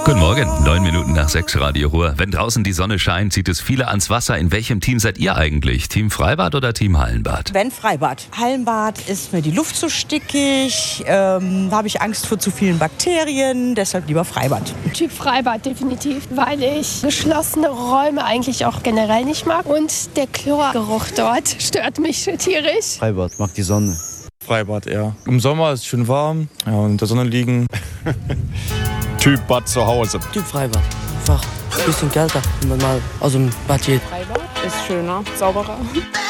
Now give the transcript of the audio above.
Guten Morgen, 9 Minuten nach 6 Radio Ruhr. Wenn draußen die Sonne scheint, zieht es viele ans Wasser. In welchem Team seid ihr eigentlich? Team Freibad oder Team Hallenbad? Wenn Freibad. Hallenbad ist mir die Luft zu stickig, da habe ich Angst vor zu vielen Bakterien, deshalb lieber Freibad. Typ Freibad definitiv, weil ich geschlossene Räume eigentlich auch generell nicht mag. Und der Chlorgeruch dort stört mich tierisch. Freibad, mag die Sonne. Freibad eher. Im Sommer ist es schön warm, ja, und in der Sonne liegen. Typ Bad zu Hause. Typ Freibad. Einfach ein bisschen kälter, wenn man mal aus dem Bad geht. Freibad ist schöner, sauberer.